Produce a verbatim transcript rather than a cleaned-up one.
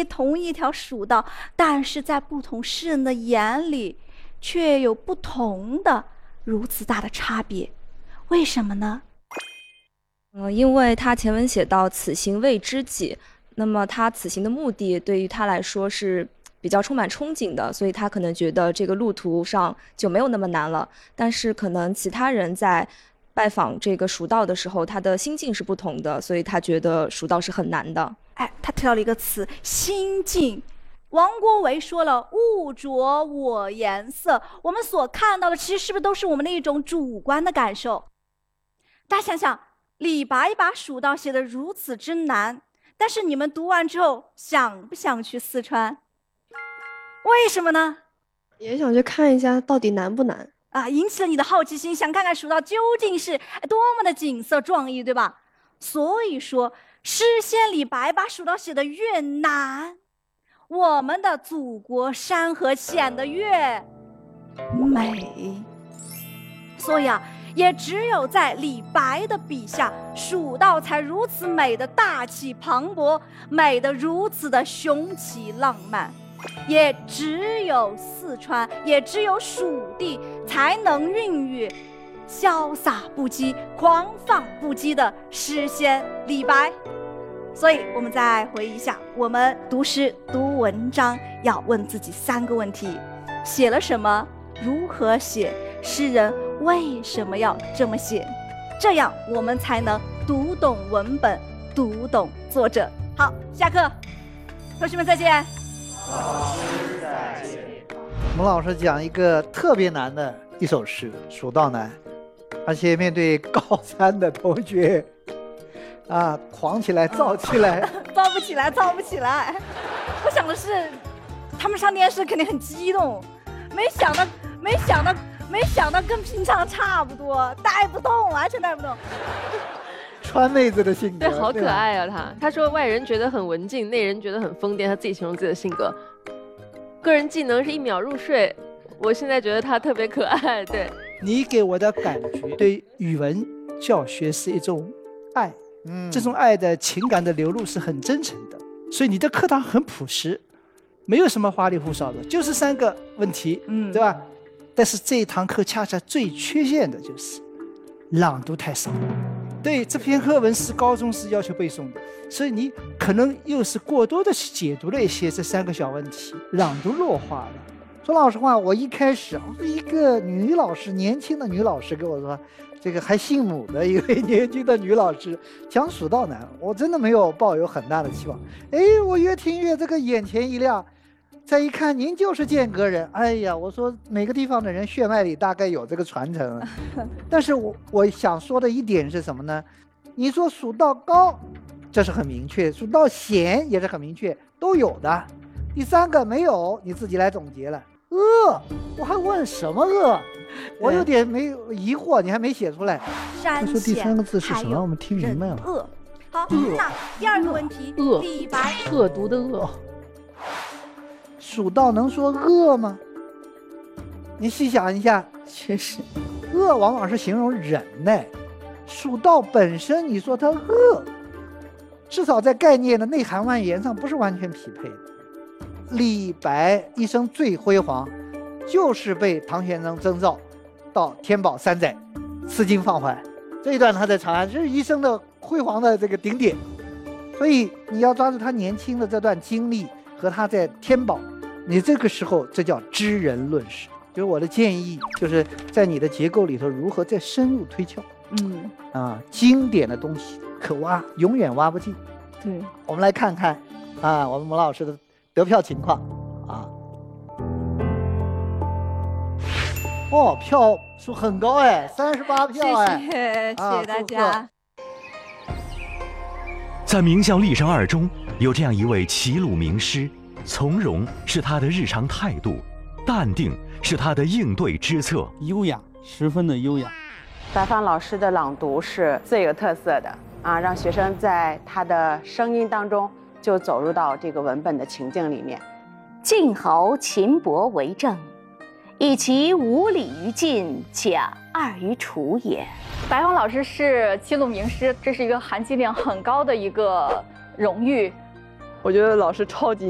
一同一条蜀道，但是在不同诗人的眼里却有不同的如此大的差别，为什么呢？ 呃，因为他前文写到此行未知己，那么他此行的目的对于他来说是比较充满憧憬的，所以他可能觉得这个路途上就没有那么难了。但是可能其他人在拜访这个蜀道的时候，他的心境是不同的，所以他觉得蜀道是很难的。 哎，他提到了一个词，心境。王国维说了，物着我颜色，我们所看到的其实是不是都是我们的一种主观的感受？大家想想，李白把蜀道写得如此之难，但是你们读完之后想不想去四川？为什么呢？ 也想去看一下到底难不难啊，引起了你的好奇心，想看看蜀道究竟是多么的景色壮丽，对吧？所以说，诗仙李白把蜀道写得越难，我们的祖国山河显得越美。所以啊，也只有在李白的笔下，蜀道才如此美的大气磅礴，美得如此的雄奇浪漫。也只有四川，也只有蜀地，才能孕育潇洒不羁、狂放不羁的诗仙李白。所以我们再回忆一下，我们读诗读文章要问自己三个问题：写了什么？如何写？诗人为什么要这么写？这样我们才能读懂文本，读懂作者。好，下课，同学们再见。 老师再见。我们老师讲一个特别难的一首诗《蜀道难》，而且面对高三的同学，啊，狂起来，燥起来， 燥不起来，燥不起来。我想的是，他们上电视肯定很激动，没想到，没想到，没想到跟平常差不多，带不动，完全带不动。 川妹子的性格， 对，好可爱啊！他他说外人觉得很文静，内人觉得很疯癫，他自己形容自己的性格。个人技能是一秒入睡，我现在觉得他特别可爱。对， 你给我的感觉，对语文教学是一种爱，嗯，这种爱的情感的流露是很真诚的，所以你的课堂很朴实，没有什么花里胡哨的，就是三个问题，嗯，对吧？但是这一堂课恰恰最缺陷的就是朗读太少。对，这篇课文是高中是要求背诵的，所以你可能又是过多的解读了一些这三个小问题，朗读弱化了。 说老实话，我一开始一个女老师，年轻的女老师跟我说，这个还姓母的一位年轻的女老师讲蜀道难，我真的没有抱有很大的期望。哎，我越听越这个眼前一亮，再一看您就是剑阁人，哎呀，我说每个地方的人血脉里大概有这个传承。但是我我想说的一点是什么呢？你说蜀道高，这是很明确；蜀道险也是很明确，都有的。第三个没有，你自己来总结了。恶，我还问什么恶？我有点没疑惑，你还没写出来。 山说第三个字是什么？我们听明白了。 恶。好，那第二个问题， 恶， 李白， 恶毒的恶。 蜀道能说恶吗？你细想一下， 确实， 恶往往是形容人呢。蜀道本身，你说它恶，至少在概念的内涵外延上不是完全匹配的。李白一生最辉煌，就是被唐玄宗征召到天宝三载，赐金放还这一段，他在长安，这是一生的辉煌的这个顶点。所以你要抓住他年轻的这段经历和他在天宝，你这个时候这叫知人论史。就是我的建议，就是在你的结构里头如何再深入推敲。嗯啊，经典的东西可挖，永远挖不尽。 对， 我们来看看啊，我们蒙老师的得票情况啊。哦，票数很高哎，三十八票哎， 谢谢、啊、谢谢大家。 在名校历山二中，有这样一位齐鲁名师，从容是他的日常态度，淡定是他的应对之策， 优雅，十分的优雅。 白帆老师的朗读是最有特色的啊，让学生在他的声音当中就走入到这个文本的情境里面。 晋侯秦伯为政，以其无礼于晋，假二于楚也。 白帆老师是齐鲁名师，这是一个含金量很高的一个荣誉。 我觉得老师超级